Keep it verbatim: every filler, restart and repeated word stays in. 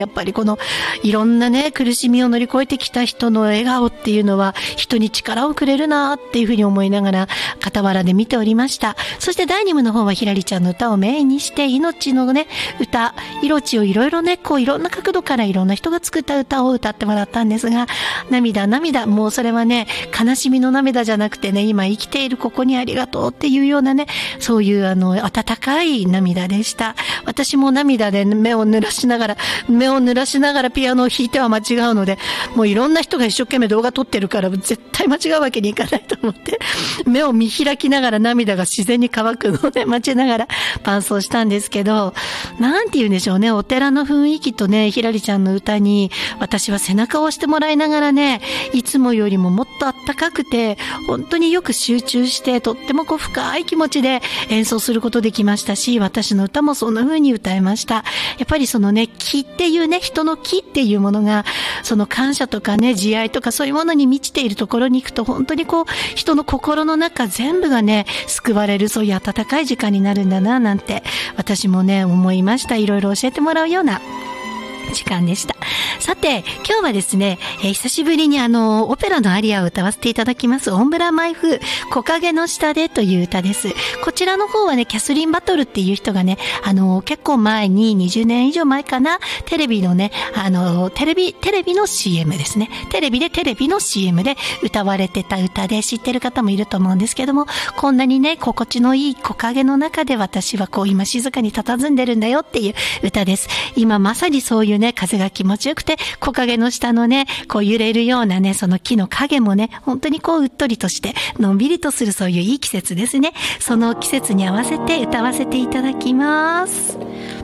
やっぱりこのいろんなね苦しみを乗り越えてきた人の笑顔っていうのは人に力をくれるなっていうふうに思いながら傍らで見ておりました。そしてだいに部の方はひらりちゃんの歌をメインにして命のね歌、命をいろいろねこういろんな角度からいろんな人が作った歌を歌ってもらったんですが、涙涙、もうそれはね悲しみの涙じゃなくてね、今生きているここにありがとうっていうようなね、そういうあの温かい涙でした。私も涙で目を濡らしながら目を濡らしながらピアノを弾いては間違うので、もういろんな人が一生懸命動画撮ってるから絶対間違うわけにいかないと思って目を見開きながら涙が自然に乾くのをね待ちながら伴奏したんですけど、なんて言うんでしょうね、お寺の雰囲気とねひらりちゃんの歌に私は背中を押してもらいながらね、いつもよりももっとあったかくて本当によく集中してとってもこう深い気持ちで演奏することできましたし、私の歌もそんな風に歌えました。やっぱりそのね気っていうね、人の気っていうものがその感謝とかね慈愛とかそういうものに満ちているところに行くと、本当にこう人の心の中全部がね救われる、そういう温かい時間になるんだななんて私もね思いました。いろいろ教えてもらうような時間でした。さて今日はですね、えー、久しぶりにあのオペラのアリアを歌わせていただきますオンブラマイ風木陰の下でという歌です。こちらの方はねキャスリン・バトルっていう人がね、あの結構前ににじゅうねん以上前かな、テレビのねあのテレビテレビの シーエム ですね、テレビでテレビの シーエム で歌われてた歌で、知ってる方もいると思うんですけども、こんなにね心地のいい木陰の中で私はこう今静かに佇んでるんだよっていう歌です。今まさにそういうね風が気持ちよくて木陰の下のねこう揺れるようなねその木の影もね本当にこううっとりとしてのんびりとする、そういういい季節ですね。その季節に合わせて歌わせていただきます。